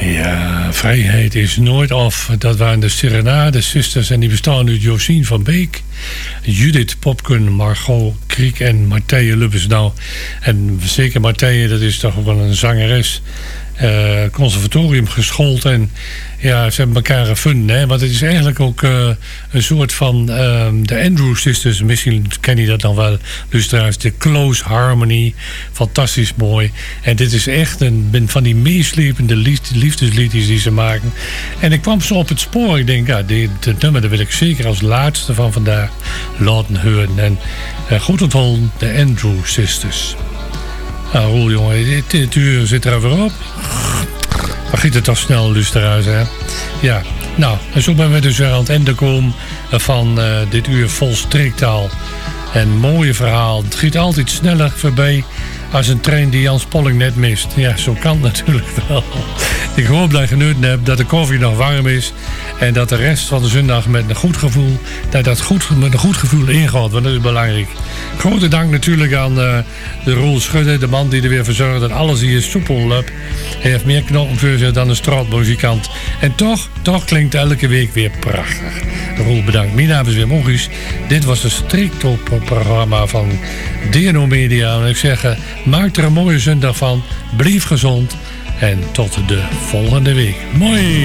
Ja, vrijheid is nooit af. Dat waren de Serenade Sisters en die bestaan uit Josien van Beek, Judith Popken, Margot Kriek en Martije Lubbers. Nou, en zeker Martije, dat is toch ook wel een zangeres. Conservatorium geschoold en ja, ze hebben elkaar gevonden, hè? Want het is eigenlijk ook een soort van de Andrew Sisters, misschien ken je dat nog wel, dus trouwens de Close Harmony, fantastisch mooi. En dit is echt een van die meeslepende liefdesliedjes die ze maken. En ik kwam zo op het spoor, ik denk, ja, dit nummer dat wil ik zeker als laatste van vandaag laten horen. En goed onthouden, de Andrew Sisters. Nou, Roel, jongen, dit uur zit er weer op. Maar giet het toch snel, luisteraars, hè? Ja, nou, en zo ben we dus weer aan het einde komen van dit uur vol striktaal. En mooie verhaal. Het giet altijd sneller voorbij als een trein die Jan Spolling net mist. Ja, zo kan het natuurlijk wel. Ik hoop dat je genoten hebt, dat de koffie nog warm is. En dat de rest van de zondag met een goed gevoel, met een goed gevoel ingaat, want dat is belangrijk. Grote dank natuurlijk aan de Roel Schudde, de man die er weer voor zorgt dat alles hier soepel loopt. Hij heeft meer knoppen voor zich dan een straatmuzikant. En toch klinkt elke week weer prachtig. Roel, bedankt. Mijn naam is Wim Oggies. Dit was een Striktop-programma van DNO Media. En ik zeg, maak er een mooie zondag van. Blijf gezond. En tot de volgende week. Mooi!